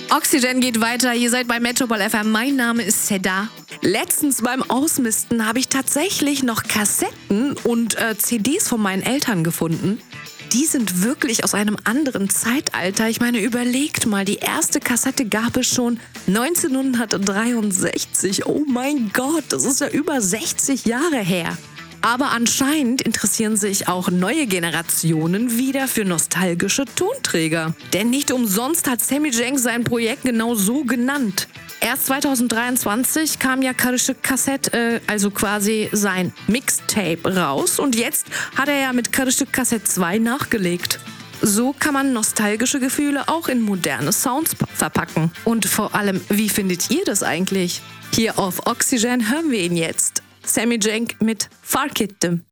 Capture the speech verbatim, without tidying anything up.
Oxygen geht weiter, ihr seid bei Metropol F M, mein Name ist Seda. Letztens beim Ausmisten habe ich tatsächlich noch Kassetten und äh, C Ds von meinen Eltern gefunden. Die sind wirklich aus einem anderen Zeitalter. Ich meine, überlegt mal, die erste Kassette gab es schon neunzehnhundertdreiundsechzig. Oh mein Gott, das ist ja über sechzig Jahre her. Aber anscheinend interessieren sich auch neue Generationen wieder für nostalgische Tonträger. Denn nicht umsonst hat Sammy Jenks sein Projekt genau so genannt. Erst zweitausenddreiundzwanzig kam ja Karışık Kaset, äh, also quasi sein Mixtape, raus. Und jetzt hat er ja mit Karışık Kaset zwei nachgelegt. So kann man nostalgische Gefühle auch in moderne Sounds verpacken. Und vor allem, wie findet ihr das eigentlich? Hier auf Oxygen hören wir ihn jetzt. Sammy Cenk mit Fark Ettim.